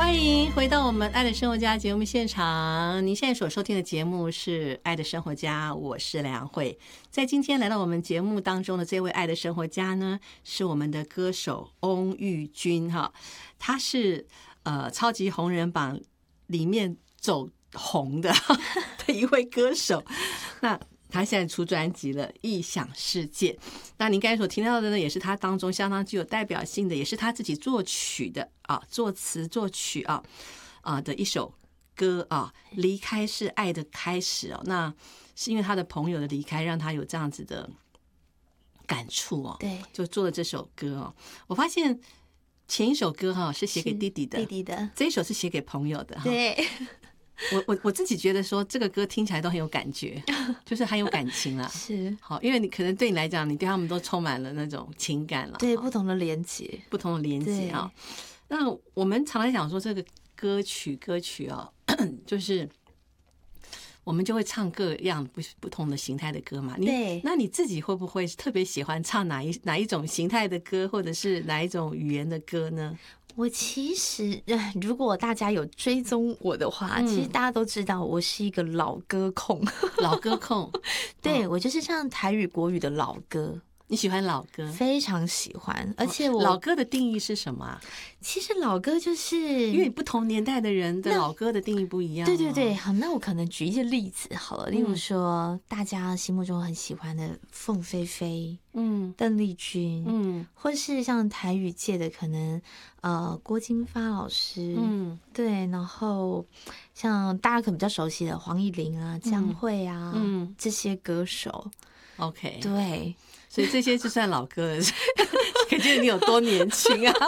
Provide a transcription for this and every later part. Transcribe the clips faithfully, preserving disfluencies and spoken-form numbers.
欢迎回到我们爱的生活家节目现场，您现在所收听的节目是爱的生活家，我是梁慧。在今天来到我们节目当中的这位爱的生活家呢，是我们的歌手翁玉君哈，他是呃超级红人榜里面走红的的一位歌手。那他现在出专辑了《异想世界》，那您刚才所听到的呢，也是他当中相当具有代表性的，也是他自己作曲的啊，作词作曲啊啊的一首歌啊，《离开是爱的开始》哦。那是因为他的朋友的离开，让他有这样子的感触哦， 对， 就做了这首歌哦。我发现前一首歌哈是写给弟弟的， 弟弟的， 这一首是写给朋友的哈。 对。 我我我自己觉得说这个歌听起来都很有感觉，就是很有感情啦。 是， 好，因为你可能对你来讲，你对他们都充满了那种情感了， 对，不同的连结， 不同的连接啊。那我们常常讲说这个歌曲歌曲哦，就是我们就会唱各样不不同的形态的歌嘛。你对， 那你自己会不会特别喜欢唱哪一哪一种形态的歌，或者是哪一种语言的歌呢？ 我其实，如果大家有追踪我的话，嗯、其实大家都知道我是一个老歌控， 老歌控。 对、哦、我就是唱台语、国语的老歌。 你喜欢老歌？ 非常喜欢，而且我老歌的定义是什么啊？ 其实老歌就是因为不同年代的人的老歌的定义不一样、哦。 对对对，好，那我可能举一些例子好了，例如说、嗯、大家心目中很喜欢的凤飞飞，嗯，邓丽君，嗯，或是像台语界的可能呃郭金发老师，嗯，对，然后像大家可能比较熟悉的黄义玲啊、江蕙啊，嗯，这些歌手 ，OK， 对。 所以这些就算老歌了，可见你有多年轻啊！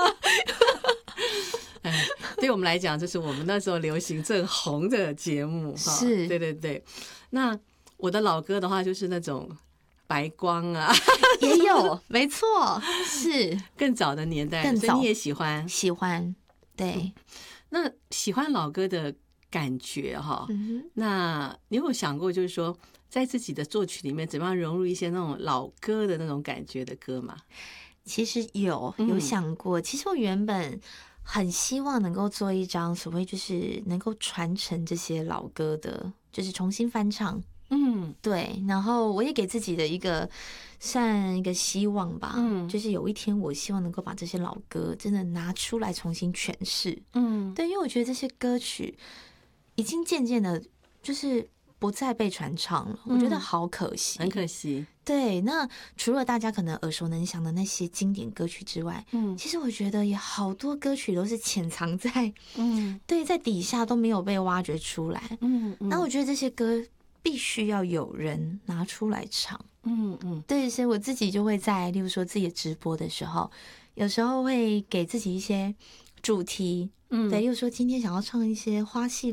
哎，对我们来讲，这是我们那时候流行正红的节目， 是， 对对对。那我的老歌的话，就是那种白光啊， 也有，没错，是更早的年代， 更早， 所以你也喜欢， 喜欢，对。 嗯、那喜欢老歌的感觉哈，嗯、那你有没有想过，就是说？在自己的作曲里面，怎么样融入一些那种老歌的那种感觉的歌嘛？ 其实有有想过，嗯、其实我原本很希望能够做一张所谓就是能够传承这些老歌的，就是重新翻唱。嗯，对。然后我也给自己的一个算一个希望吧，嗯，就是有一天我希望能够把这些老歌真的拿出来重新诠释。嗯，对，因为我觉得这些歌曲已经渐渐的，就是不再被传唱了，我觉得好可惜， 很可惜。 对，那除了大家可能耳熟能详的那些经典歌曲之外，嗯，其实我觉得也好多歌曲都是潜藏在，嗯，对，在底下都没有被挖掘出来，嗯，那我觉得这些歌必须要有人拿出来唱，嗯嗯，对，所以我自己就会在，例如说自己的直播的时候，有时候会给自己一些主题，嗯，对，例如说今天想要唱一些花系